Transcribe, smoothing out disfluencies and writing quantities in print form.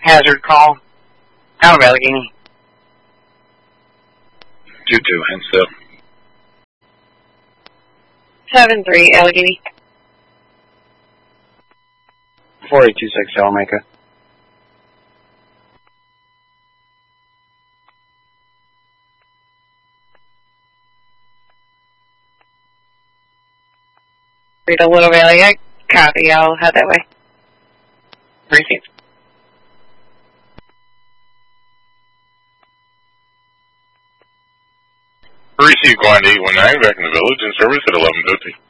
Hazard call. Out of Allegheny. 2-2, and still. 7-3, Allegheny. 4826, Salamaker. Read a Little Valley. I copy. I'll head that way. Receive. Receive Gwind 819 back in the village in service at 11:50.